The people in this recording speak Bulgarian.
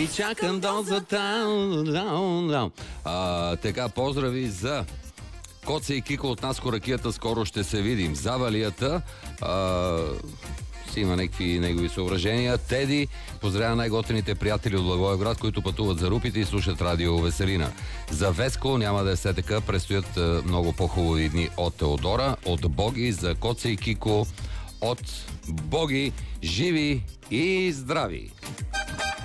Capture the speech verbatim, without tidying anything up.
и чакам дозата. А, така, поздрави за Коце и Кико от нас, Коракията, скоро ще се видим. Завалията а, си има някакви негови съображения. Теди поздравя най-готените приятели от Благоевград, които пътуват за Рупите и слушат радио Веселина. За Веско няма да е все така, предстоят а, много по-хубави дни от Теодора, от Боги, за Коце и Кико, от Боги, живи и здрави!